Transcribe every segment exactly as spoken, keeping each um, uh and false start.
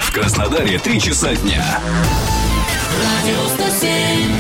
В Краснодаре три часа дня. Радио сто семь.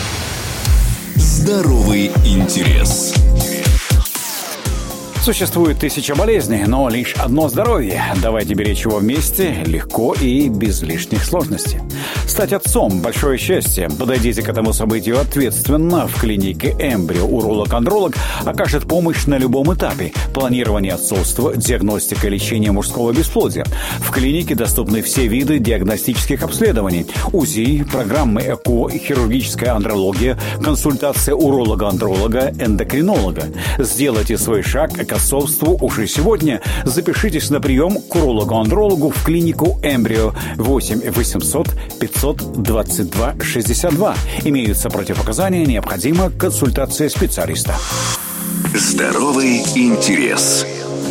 Здоровый интерес. Существует тысяча болезней, но лишь одно здоровье. Давайте беречь его вместе, легко и без лишних сложностей. Стать отцом – большое счастье. Подойдите к этому событию ответственно. В клинике «Эмбрио» уролог-андролог окажет помощь на любом этапе. Планирование отцовства, диагностика и лечение мужского бесплодия. В клинике доступны все виды диагностических обследований. УЗИ, программы ЭКО, хирургическая андрология, консультация уролога-андролога, эндокринолога. Сделайте свой шаг к отцовству уже сегодня. Запишитесь на прием к урологу-андрологу в клинику «Эмбрио» восемь восемьсот пятьсот двадцать два шестьдесят два. Имеются противопоказания, необходима консультация специалиста. Здоровый интерес.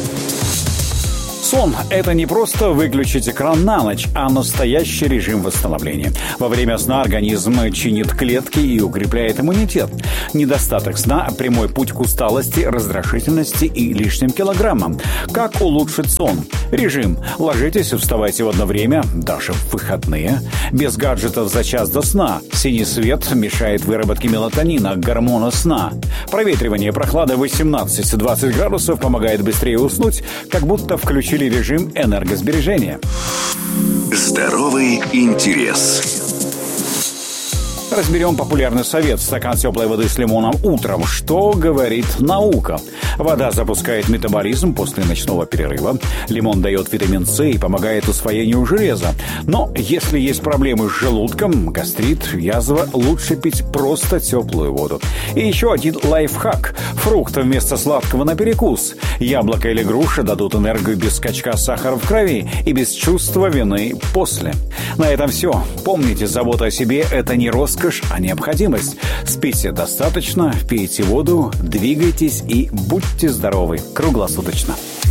Сон – это не просто выключить экран на ночь, а настоящий режим восстановления. Во время сна организм чинит клетки и укрепляет иммунитет. Недостаток сна – прямой путь к усталости, раздражительности и лишним килограммам. Как улучшить сон? Режим. Ложитесь и вставайте в одно время, даже в выходные. Без гаджетов за час до сна. Синий свет мешает выработке мелатонина, гормона сна. Проветривание, прохлада восемнадцать-двадцать градусов помогает быстрее уснуть, как будто включили режим энергосбережения. Здоровый интерес. Разберем популярный совет: стакан теплой воды с лимоном утром. Что говорит наука? Вода запускает метаболизм после ночного перерыва. Лимон дает витамин С и помогает усвоению железа. Но если есть проблемы с желудком, гастрит, язва, лучше пить просто теплую воду. И еще один лайфхак. Фрукт вместо сладкого на перекус. Яблоко или груша дадут энергию без скачка сахара в крови и без чувства вины после. На этом все. Помните, забота о себе – это не роскошь, а необходимость. Спите достаточно, пейте воду, двигайтесь и будьте здоровы круглосуточно.